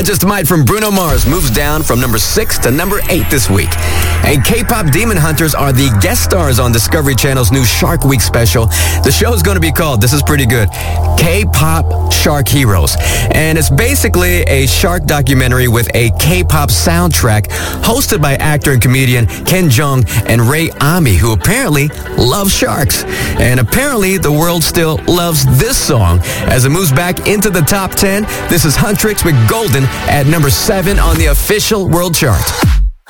I Just Might from Bruno Mars moves down from number 6 to number 8 this week. And K-pop Demon Hunters are the guest stars on Discovery Channel's new Shark Week special. The show is going to be called, this is pretty good, K-pop Shark Heroes. And it's basically a shark documentary with a K-pop soundtrack hosted by actor and comedian Ken Jeong and Ray Ami, who apparently love sharks. And apparently the world still loves this song. As it moves back into the top 10, this is Huntrix with Golden at number 7 on the official world chart.